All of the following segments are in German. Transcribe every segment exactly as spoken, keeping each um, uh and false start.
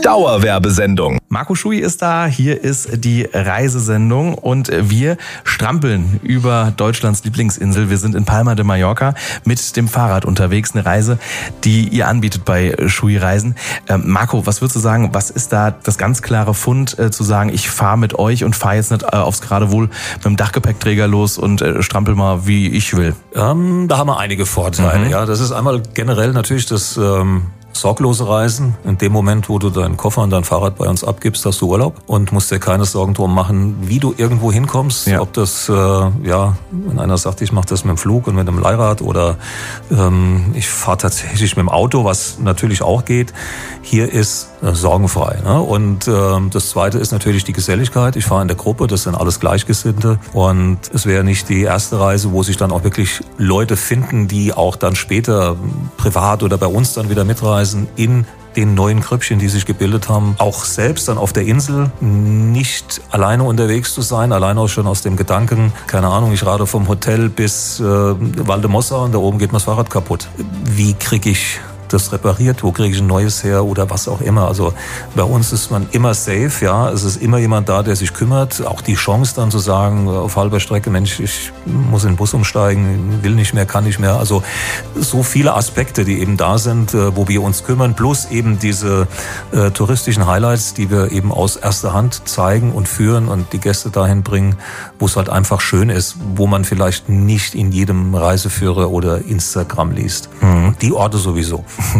Dauerwerbesendung. Marco Schui ist da, hier ist die Reisesendung und wir strampeln über Deutschlands Lieblingsinsel. Wir sind in Palma de Mallorca mit dem Fahrrad unterwegs. Eine Reise, die ihr anbietet bei Schui Reisen. Ähm, Marco, was würdest du sagen, was ist da das ganz klare Fund, äh, zu sagen, ich fahre mit euch und fahre jetzt nicht äh, aufs Geradewohl mit dem Dachgepäckträger los und äh, strampel mal, wie ich will? Ähm, da haben wir einige Vorteile. Mhm. Ja, das ist einmal generell natürlich das ähm sorglose Reisen. In dem Moment, wo du deinen Koffer und dein Fahrrad bei uns abgibst, hast du Urlaub und musst dir keine Sorgen drum machen, wie du irgendwo hinkommst. Ja. Ob das, äh, ja, wenn einer sagt, ich mache das mit dem Flug und mit einem Leihrad oder ähm, ich fahre tatsächlich mit dem Auto, was natürlich auch geht. Hier ist äh, sorgenfrei. Ne? Und äh, das Zweite ist natürlich die Geselligkeit. Ich fahre in der Gruppe, das sind alles Gleichgesinnte und es wäre nicht die erste Reise, wo sich dann auch wirklich Leute finden, die auch dann später privat oder bei uns dann wieder mitreisen in den neuen Grüppchen, die sich gebildet haben, auch selbst dann auf der Insel nicht alleine unterwegs zu sein, alleine auch schon aus dem Gedanken, keine Ahnung, ich rade vom Hotel bis äh, Valdemossa und da oben geht mir das Fahrrad kaputt. Wie kriege ich das repariert, wo kriege ich ein neues her oder was auch immer. Also bei uns ist man immer safe, ja. Es ist immer jemand da, der sich kümmert. Auch die Chance dann zu sagen, auf halber Strecke, Mensch, ich muss in den Bus umsteigen, will nicht mehr, kann nicht mehr. Also so viele Aspekte, die eben da sind, wo wir uns kümmern, plus eben diese äh, touristischen Highlights, die wir eben aus erster Hand zeigen und führen und die Gäste dahin bringen, wo es halt einfach schön ist, wo man vielleicht nicht in jedem Reiseführer oder Instagram liest. Mhm. Die Orte sowieso.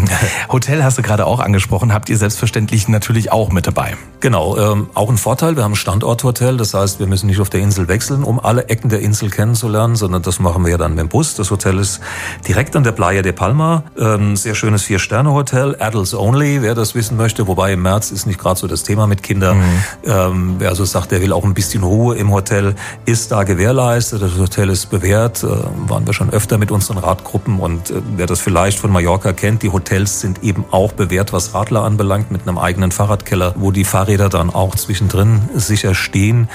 Hotel hast du gerade auch angesprochen, habt ihr selbstverständlich natürlich auch mit dabei. Genau, ähm, auch ein Vorteil, wir haben ein Standorthotel, das heißt, wir müssen nicht auf der Insel wechseln, um alle Ecken der Insel kennenzulernen, sondern das machen wir ja dann mit dem Bus. Das Hotel ist direkt an der Playa de Palma, ähm, sehr schönes Vier-Sterne-Hotel, Adults Only, wer das wissen möchte, wobei im März ist nicht gerade so das Thema mit Kindern. Mhm. Ähm, wer also sagt, der will auch ein bisschen Ruhe im Hotel, ist da gewährleistet, das Hotel ist bewährt, äh, waren wir schon öfter mit unseren Radgruppen und äh, wer das vielleicht von Mallorca kennt, die Hotels sind eben auch bewährt, was Radler anbelangt, mit einem eigenen Fahrradkeller, wo die Fahrräder dann auch zwischendrin sicher stehen.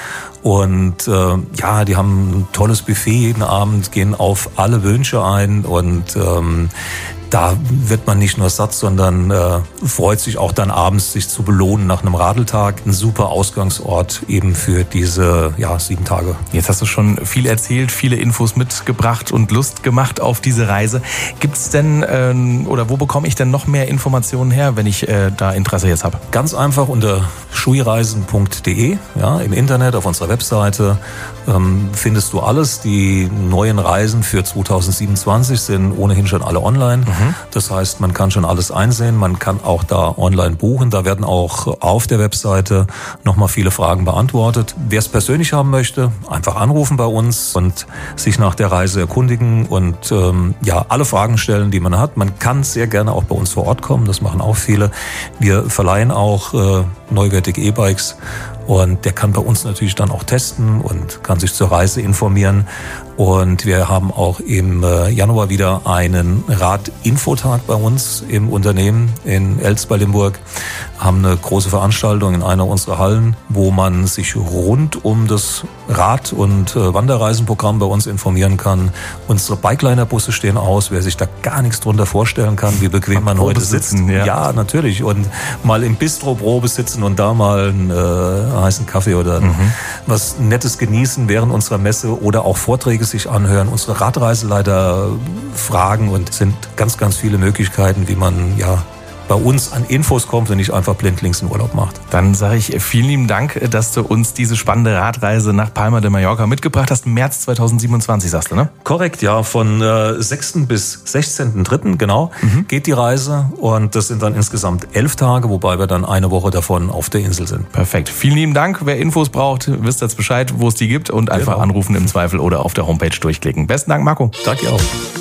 Und äh, ja, die haben ein tolles Buffet jeden Abend, gehen auf alle Wünsche ein und ähm, da wird man nicht nur satt, sondern äh, freut sich auch dann abends, sich zu belohnen nach einem Radeltag. Ein super Ausgangsort eben für diese ja, sieben Tage. Jetzt hast du schon viel erzählt, viele Infos mitgebracht und Lust gemacht auf diese Reise. Gibt's denn ähm, oder wo bekomme ich denn noch mehr Informationen her, wenn ich äh, da Interesse jetzt habe? Ganz einfach unter schuireisen punkt de, ja, im Internet auf unserer Webseite ähm, findest du alles. Die neuen Reisen für zwanzig siebenundzwanzig sind ohnehin schon alle online. Mhm. Das heißt, man kann schon alles einsehen, man kann auch da online buchen. Da werden auch auf der Webseite nochmal viele Fragen beantwortet. Wer es persönlich haben möchte, einfach anrufen bei uns und sich nach der Reise erkundigen und ähm, ja alle Fragen stellen, die man hat. Man kann sehr gerne auch bei uns vor Ort kommen, das machen auch viele. Wir verleihen auch äh, neuwertige E-Bikes und der kann bei uns natürlich dann auch testen und kann sich zur Reise informieren. Und wir haben auch im Januar wieder einen Rad-Infotag bei uns im Unternehmen in Elz-bei-Limburg. Haben eine große Veranstaltung in einer unserer Hallen, wo man sich rund um das Rad- und Wanderreisenprogramm bei uns informieren kann. Unsere Bikeliner-Busse stehen aus, wer sich da gar nichts drunter vorstellen kann, wie bequem man heute sitzt. Ja. ja, natürlich. Und mal im Bistro-Probe sitzen und da mal einen äh, heißen Kaffee oder mhm. was Nettes genießen während unserer Messe oder auch Vorträge sich anhören, unsere Radreiseleiter fragen und es sind ganz, ganz viele Möglichkeiten, wie man ja bei uns an Infos kommt und nicht einfach blindlings in Urlaub macht. Dann sage ich vielen lieben Dank, dass du uns diese spannende Radreise nach Palma de Mallorca mitgebracht hast. März zwanzig siebenundzwanzig, sagst du, ne? Korrekt, ja. Von äh, sechsten bis sechzehnten dritten genau, mhm. geht die Reise und das sind dann insgesamt elf Tage, wobei wir dann eine Woche davon auf der Insel sind. Perfekt. Vielen lieben Dank. Wer Infos braucht, wisst jetzt Bescheid, wo es die gibt und einfach genau. anrufen im Zweifel oder auf der Homepage durchklicken. Besten Dank, Marco. Danke auch.